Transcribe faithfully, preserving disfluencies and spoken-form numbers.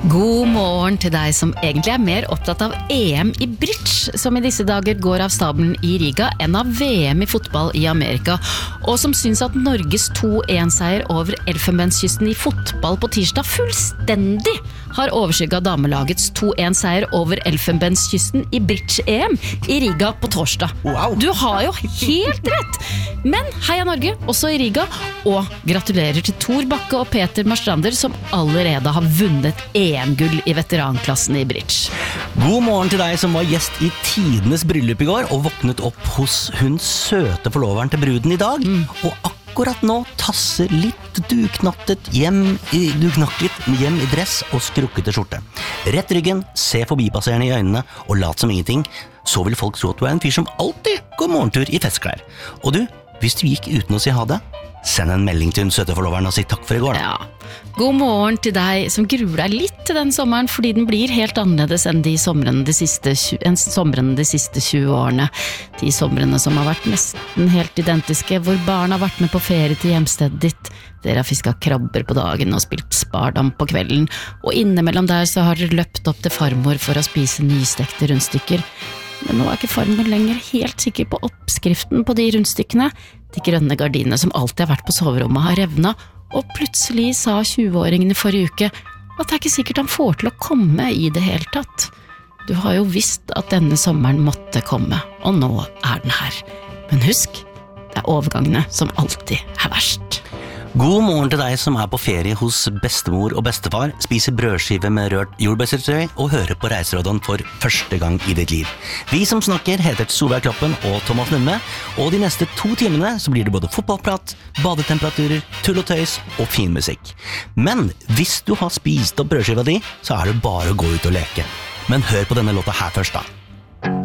God morgen til deg som egentlig er mer opptatt av E M i bridge, som i disse dager går av stabelen i Riga, enn av V M i fotball i Amerika, og som syns at Norges to en-seier over Elfenbenskysten i fotball på tirsdag fullstendig har overskygget damelagets to en-seier over Elfenbenskysten i bridge-E M i Riga på torsdag. Wow. Du har jo helt rett! Men heia Norge, også i Riga, og gratulerer til Tor Bakke og Peter Marstrander, som allerede har vunnet E M-gull i veteranklassen i bridge. God morgen til deg som var gjest i tidenes bryllup i går og våknet opp hos hun søte forloveren til bruden i dag, mm. og akkurat nå tasser litt duknattet hjem i, duknakket hjem i dress og skrukkete skjorte. Rett ryggen, se forbipasserende i øynene og lat som ingenting, så vil folk tro at du er en fyr som alltid går morgentur i festklær. Og du, hvis du gikk uten å si ha det, send en melding til den søte forloveren og si takk for i går. Ja. God morgen til deg som gruer deg litt til den sommeren, fordi den blir helt annerledes enn de somrene de siste, enn somrene de siste tjue årene. De somrene som har vært nesten helt identiske, hvor barn har vært med på ferie til hjemstedet ditt. Dere har fisket krabber på dagen og spilt spardam på kvelden, og innimellom der så har dere løpt opp til farmor for å spise nystekte rundstykker. Men nå er ikke farmor lenger helt sikker på oppskriften på de rundstykkene. De grønne gardinene som alltid har vært på soverommet har revnet, og plutselig sa tjueåringen i forrige uke at det er ikke sikkert han får til å komme i det hele tatt. Du har jo visst at denne sommeren måtte komme, og nå er den her. Men husk, det er overgangene som alltid er verst. God morgen til deg som er på ferie hos bestemor og bestefar, spiser brødskive med rørt jordbærsyltetøy og hører på Reiseråden for første gang i ditt liv. Vi som snakker heter Solveig Kloppen og Thomas Numme, og de neste to timene så blir det både fotballprat, badetemperaturer, tull og tøys og fin musikk. Men hvis du har spist opp brødskiva di, så er det bare å gå ut og leke. Men hør på denne låta her først da.